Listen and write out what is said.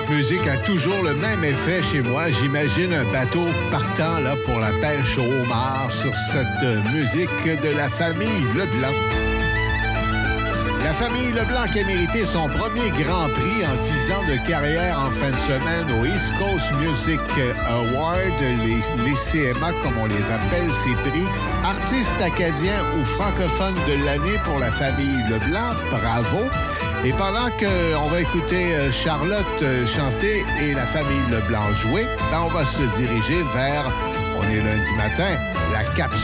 musique a toujours le même effet chez moi. J'imagine un bateau partant là, pour la pêche au homard sur cette musique de la famille Leblanc. La famille Leblanc qui a mérité son premier Grand Prix en 10 ans de carrière en fin de semaine au East Coast Music Award, les CMA comme on les appelle, ces prix. Artiste acadien ou francophone de l'année pour la famille Leblanc, bravo. Et pendant qu'on va écouter Charlotte chanter et la famille Leblanc jouer, ben on va se diriger vers, on est lundi matin, la capsule